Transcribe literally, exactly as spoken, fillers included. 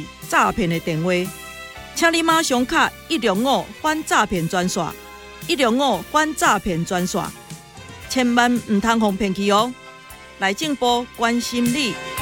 诈骗的电话，请你马上卡一六五反诈骗专线，一六五反诈骗专线，千万唔通互骗去哦！内政部关心你。